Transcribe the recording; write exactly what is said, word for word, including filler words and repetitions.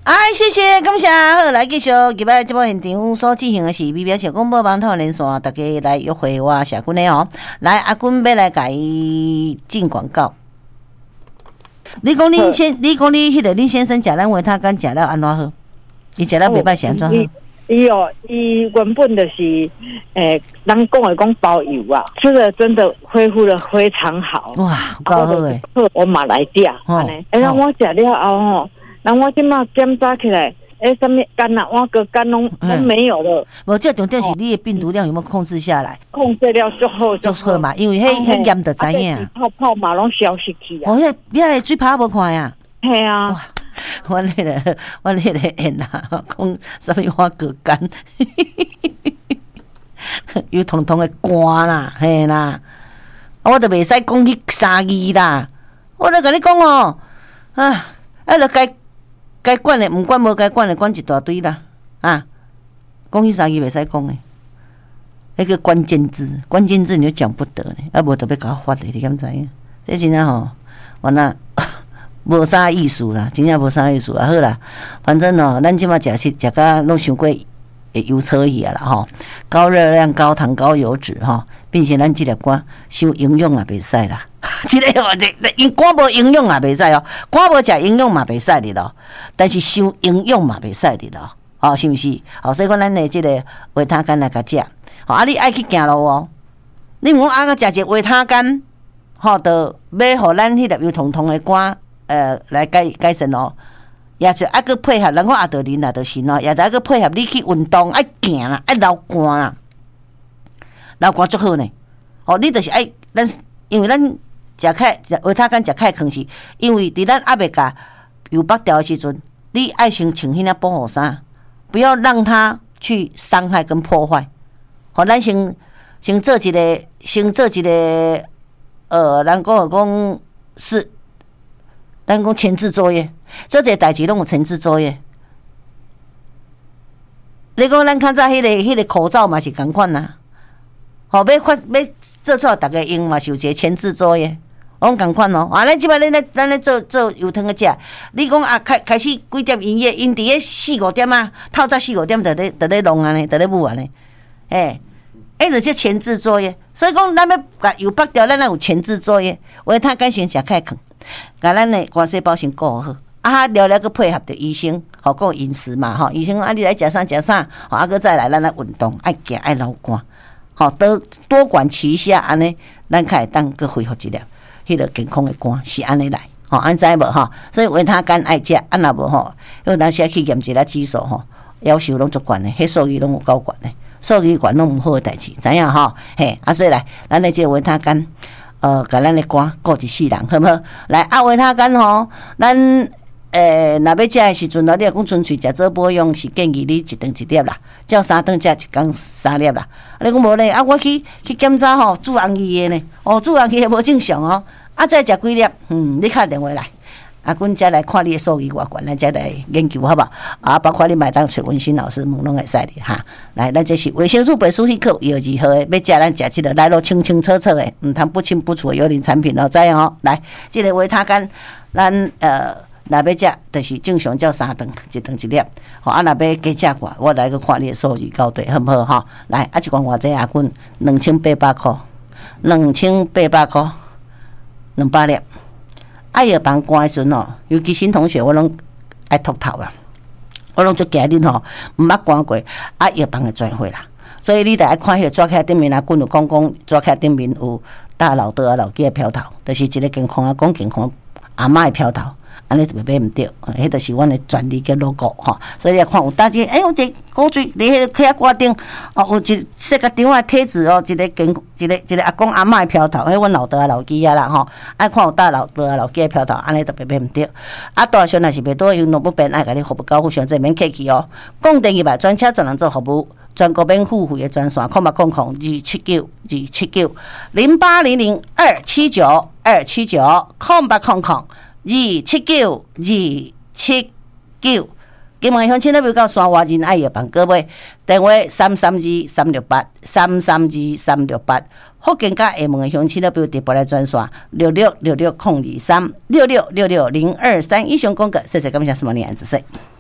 哎，谢谢，感谢。好，来继续，今摆节目现场所进行的是 B B 小广播网套连线，大家来约会我社君的哦。来，阿君要来甲伊进广告。你讲你先，你讲你迄个林先生食咱维他干食了安怎好？伊食了袂歹是安怎好？ 伊哦，伊原本就是诶，人讲的讲包邮啊，吃的真的恢复的非常好。 哇，够好诶！ 我马来食，安尼，哎，让我食了后吼。然后我即马检查起来，哎，什么肝啊、我个肝拢都没有了。 无，这重点是你的病毒量有没有控制下来？ 控制了就好， 就好嘛，因为迄迄验就知影。 泡泡嘛拢消失去啊！ 哦，迄遐水泡无看呀。 系啊。 哇，我迄个我迄个演啊，讲什么我个肝，有通通的肝啦，嘿啦，我都袂使讲迄三字啦。我咧甲你讲哦，啊，啊，著该。该管的，唔管无该管的，管一大堆啦啊！讲迄三字袂使讲的，那个关键字，关键字你就讲不得呢，啊无特别甲我发的，你敢知影？这真正吼，完啦，无啥意思啦，真正无啥意思啊！好啦，反正哦，咱即马食食食甲拢伤过油车去啊啦吼，高热量、高糖、高油脂吼，并且咱即粒肝伤营养也袂使啦。即个哦，这因肝无营养也袂使哦，肝无食营养嘛袂使哩咯，但是伤营养嘛袂使哩咯，哦，是毋是？哦，所以讲咱的即个维他干来甲食，哦，啊，你爱去行路哦，你毋好啊个食一维他干，吼，就要互咱迄粒油彤彤的肝，呃，来改改善哦，也是啊个配合，人看啊得啉啊得行哦，也是啊个配合你去运动，爱行啦，爱流汗啦，流汗足好呢，哦，你就是爱咱，因为咱。食开食维他干食开坑是，因为伫咱还袂甲油北调的时阵，你爱先穿迄领保护衫，不要让它去伤害跟破坏。好，咱先先做一个，先做一个，呃，咱讲讲是，咱讲前置作业，做这代志拢有前置作业。你讲咱较早迄个迄个口罩嘛是共款呐，好要发要做出来大家用嘛是有一个前置作业。拢共款哦，啊！咱即摆咱咧咱咧做做油汤个食，你讲啊开开始几点营业？因伫咧四五点啊，透早四五点就咧就咧弄安尼，就咧舞安尼，诶，迄就是前置作业。所以讲，咱要甲油北调，咱有前置作业。维他干先食开坑，甲咱的肝细胞先顾好。啊，了了个配合着医生，吼，讲饮食嘛，吼，医生啊，你来食啥食啥，吼，啊，搁再来咱来运动，爱行爱流汗，吼，多多管齐下，安尼咱较会当搁恢复一粒。迄个健康的肝是安尼来，吼，安知无吼？所以维他干爱食，啊若无吼，有当时去验一下指数吼，要求拢足悬的，迄数据拢有够悬的，数据悬拢毋好诶代志，知影吼？嘿，啊所以来，咱的即个维他干，呃，甲咱的肝顾一世人，好无好？来，啊维他干吼，咱诶，若要食的时阵，你若讲纯粹食做保养，是建议你一顿一粒啦，照三顿食一工三粒啦。你讲无咧？啊，我去去检查吼，注红鱼的呢，哦，注红鱼的无正常哦。啊，再食几粒，嗯，你敲电话来，啊，阮再来看你的数据偌悬，咱再来研究好不好？啊，包括你买当找文心老师问拢会使的哈。来，咱这是维生素白素一克，有二号的，要食咱食即个来路清清楚楚的，毋通不清不楚的有零产品哦，知影哦？来，即、这个维他干，咱呃。若要食，就是正常照三顿，一顿一粒。吼，啊，若要加食寡，我来去看你的数据到底好唔好？吼，来，啊，一罐偌济阿君，两千八百块，两千八百块，两百粒。啊，药房关的时阵哦，尤其新同学，我拢爱秃头啦，我拢做家恁吼，毋捌关过，啊，药房的专会啦。所以你得爱看迄个纸卡顶面啊，阮有讲讲纸卡顶面有大老多啊老鸡的飘头，就是一个健康啊，讲健康阿嬷的飘头。安尼就袂买毋着，迄著是阮的专利嘅 logo 吼，所以要看有搭只，哎，有一个古锥，伫迄个客挂顶，哦，有一设个张啊贴纸哦，一个健，一个一个阿公阿嬷的飘头，迄阮老爸啊老鸡啊啦吼，爱看有搭老爸啊老鸡的飘头，安尼就袂买毋着。啊，大小若是袂多，有两不便爱甲你服务交付上这免客气哦。讲第二摆专车专人做服务，全国免付费的专线，空八空空二七九二七九零八零零二七九二七九空八空空。二七九二七九，金门乡亲那边到山华人爱药房各位，电话三三二三六八三三二三六八，福建甲厦门的乡亲那边直拨来专线六六六六空二三六六六六零二三，以上讲个，谢谢感谢什么年子岁。